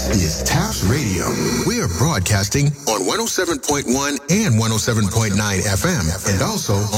This is Taps Radio. We are broadcasting on 107.1 and 107.9 FM and also